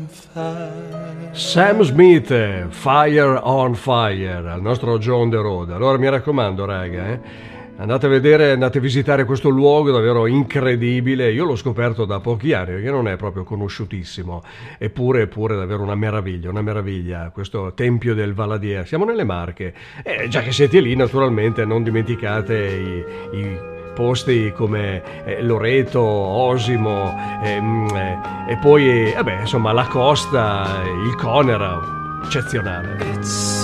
Sam Smith, Fire on Fire, al nostro John the Road. Allora mi raccomando, raga, andate a vedere, andate a visitare questo luogo davvero incredibile. Io l'ho scoperto da pochi anni perché non è proprio conosciutissimo, eppure davvero una meraviglia, questo Tempio del Valadier. Siamo nelle Marche, già che siete lì naturalmente non dimenticate i posti come Loreto, Osimo, e poi insomma la costa, il Conera, eccezionale.